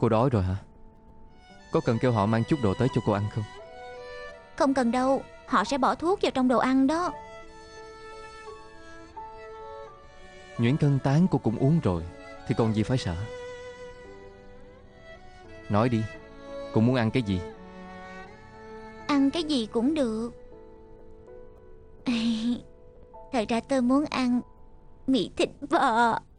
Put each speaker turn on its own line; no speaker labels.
Cô đói rồi hả? Có cần kêu họ mang chút đồ tới cho cô ăn không?
Không cần đâu, họ sẽ bỏ thuốc vào trong đồ ăn đó.
Nhuyễn cân tán cô cũng uống rồi thì còn gì phải sợ. Nói đi, cô muốn ăn cái gì?
Ăn cái gì cũng được. Thật ra tôi muốn ăn mì thịt bò.